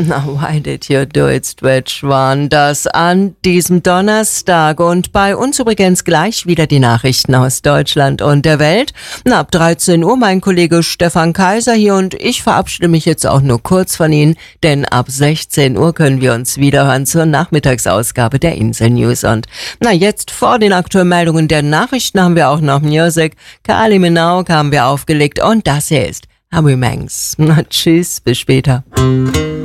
Na, why did you do it, Switch? Waren das an diesem Donnerstag. Und bei uns übrigens gleich wieder die Nachrichten aus Deutschland und der Welt. Na, ab 13 Uhr mein Kollege Stefan Kaiser hier und ich verabschiede mich jetzt auch nur kurz von Ihnen, denn ab 16 Uhr können wir uns wiederhören zur Nachmittagsausgabe der Insel News. Und na, jetzt vor den aktuellen Meldungen der Nachrichten haben wir auch noch Music. Kylie Minogue haben wir aufgelegt und das hier ist Harry Manx. Na, tschüss, bis später.